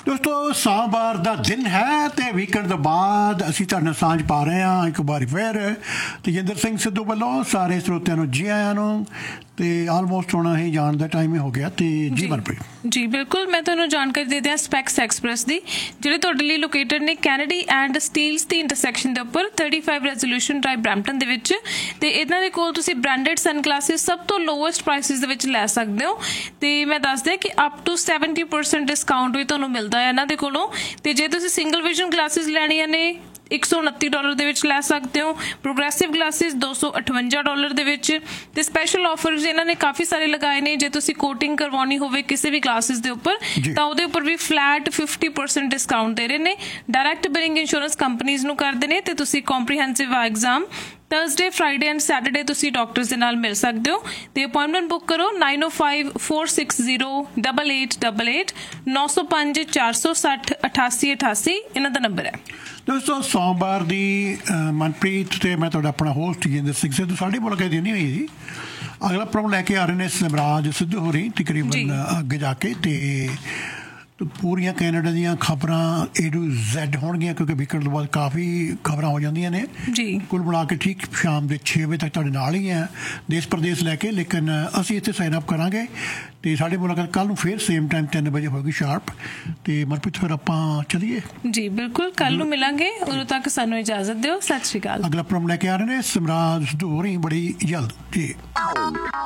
ਦੋਸਤੋ ਸੋਮਵਾਰ ਦਾ ਦਿਨ ਹੈ ਤੇ ਵੀਕਐਂਡ ਤੋਂ ਬਾਅਦ ਅਸੀਂ ਤੁਹਾਡੇ ਨਾਲ ਸਾਂਝ ਪਾ ਰਹੇ ਹਾਂ ਇੱਕ ਵਾਰੀ ਫਿਰ ਤੇਜਿੰਦਰ ਸਿੰਘ ਸਿੱਧੂ ਵੱਲੋਂ ਸਾਰੇ ਸਰੋਤਿਆਂ ਨੂੰ ਜੀ ਆਇਆਂ ਨੂੰ ਤੇ ਆਲਮੋਸਟ ਹੁਣ ਅਸੀਂ ਜਾਣ ਦਾ ਟਾਈਮ ਹੀ ਹੋ ਗਿਆ ਤੇ ਜੀ ਮਨਪ੍ਰੀਤ ਜੀ ਬਿਲਕੁਲ ਮੈਂ ਤੁਹਾਨੂੰ ਜਾਣਕਾਰੀ ਦੇ ਦਿਆਂ ਸਪੈਕਸ ਐਕਸਪ੍ਰੈਸ ਦੀ ਜਿਹੜੇ ਤੁਹਾਡੇ ਲਈ ਲੋਕੇਟਡ ਨੇ Kennedy and Steeles the intersection ਦੇ ਉੱਪਰ 35 ਰੈਜ਼ੋਲੂਸ਼ਨ ਡਰਾਈਵ ਬਰੈਂਪਟਨ ਦੇ ਵਿੱਚ ਤੇ ਇਹਨਾਂ ਦੇ ਕੋਲ ਤੁਸੀਂ ਬ੍ਰਾਂਡਡ ਸਨ ਗਲਾਸਿਸ ਸਭ ਤੋਂ ਲੋਐਸਟ ਪ੍ਰਾਈਸਿਸ ਦੇ ਵਿੱਚ ਲੈ ਸਕਦੇ ਹੋ ਤੇ ਮੈਂ ਦੱਸ ਦਿਆਂ ਕਿ ਅਪ ਟੂ 70% ਡਿਸਕਾਊਂਟ ਵੀ ਤੁਹਾਨੂੰ ਮਿਲਦਾ ਹੈ ਇਹਨਾਂ ਦੇ ਕੋਲੋਂ ਤੇ ਜੇ ਤੁਸੀਂ ਸਿੰਗਲ ਵਿਜ਼ਨ ਗਲਾਸਿਸ ਲੈਣੀਆਂ ਨੇ $129 ਦੇ ਵਿੱਚ ਲੈ ਸਕਦੇ ਹੋ ਪ੍ਰੋਗਰੈਸਿਵ ਗਲਾਸਿਸ $258 ਦੇ ਵਿੱਚ ਤੇ ਸਪੈਸ਼ਲ ਆਫਰਸ ਇਹਨਾਂ ਨੇ ਕਾਫੀ ਸਾਰੇ ਲਗਾਏ ਨੇ ਜੇ ਤੁਸੀਂ ਕੋਟਿੰਗ ਕਰਵਾਉਣੀ ਹੋਵੇ ਕਿਸੇ ਵੀ ਗਲਾਸਿਸ ਦੇ ਉੱਪਰ ਤਾਂ ਉਹਦੇ ਉੱਪਰ ਵੀ ਫਲੈਟ 50% ਡਿਸਕਾਊਂਟ ਦੇ ਰਹੇ ਨੇ ਡਾਇਰੈਕਟ ਬਿਲਿੰਗ ਇੰਸ਼ੋਰੈਂਸ ਕੰਪਨੀਜ਼ ਨੂੰ ਕਰਦੇ ਨੇ ਤੇ ਤੁਸੀਂ comprehensive exam Thursday, Friday and Saturday ਤੁਸੀਂ ਡਾਕਟਰਸ ਦੇ ਨਾਲ ਮਿਲ ਸਕਦੇ ਹੋ ਤੇ ਅਪਾਇੰਟਮੈਂਟ ਬੁੱਕ ਕਰੋ 9054608888 9054608888 ਇਹਨਾਂ ਦਾ ਨੰਬਰ ਹੈ। ਦੋਸਤੋ ਸੋਮਵਾਰ ਦੀ ਮਨਪ੍ਰੀਤ ਤੇ ਮੈਂ ਤੁਹਾਡਾ ਆਪਣਾ ਹੋਸਟ ਤੇਜਿੰਦਰ ਸਿੰਘ ਸਿੱਧੂ ਸਾਡੀ ਮੁਲਾਕਾਤ ਨਹੀਂ ਹੋਈ ਸੀ। ਅਗਲਾ ਪ੍ਰੋਗਰਾਮ ਲੈ ਕੇ ਆ ਰਹੇ ਨੇ ਸਿਮਰਾਜ ਸਿੱਧੂ ਹੋਰੀ ਤਕਰੀਬਨ ਅੱਗੇ ਜਾ ਕੇ ਤੇ ਪੂਰੀਆਂ ਕੈਨੇਡਾ ਦੀਆਂ ਖਬਰਾਂ A to Z ਹੋਣਗੀਆਂ ਕਿਉਂਕਿ ਵੀਕਐਂਡ ਤੋਂ ਬਾਅਦ ਕਾਫੀ ਖਬਰਾਂ ਹੋ ਜਾਂਦੀਆਂ ਨੇ ਜੀ ਕੁੱਲ ਬਣਾ ਕੇ ਠੀਕ ਸ਼ਾਮ ਦੇ 6 ਵਜੇ ਤੱਕ ਤੁਹਾਡੇ ਨਾਲ ਹੀ ਹੈ ਦੇਸ਼ ਪ੍ਰਦੇਸ਼ ਲੈ ਕੇ ਲੇਕਿਨ ਅਸੀਂ ਇੱਥੇ ਸਾਈਨ ਅਪ ਕਰਾਂਗੇ ਤੇ ਸਾਡੀ ਮੁਲਾਕਾਤ ਕੱਲ੍ਹ ਨੂੰ ਫਿਰ ਸੇਮ ਟਾਈਮ 3 ਵਜੇ ਹੋਏਗੀ ਸ਼ਾਰਪ ਤੇ ਮਨਪ੍ਰੀਤ ਫਿਰ ਆਪਾਂ ਚਲੀਏ ਜੀ ਬਿਲਕੁਲ ਕੱਲ੍ਹ ਨੂੰ ਮਿਲਾਂਗੇ ਉਦੋਂ ਤੱਕ ਸਾਨੂੰ ਇਜਾਜ਼ਤ ਦਿਓ ਸਤਿ ਸ਼੍ਰੀ ਅਕਾਲ। ਅਗਲਾ ਪ੍ਰੋਗਰਾਮ ਲੈ ਕੇ ਆ ਰਹੇ ਨੇ ਸਿਮਰਾਜ ਸਿੱਧੂ ਹੋਰੀ ਬੜੀ ਜਲਦ ਜੀ।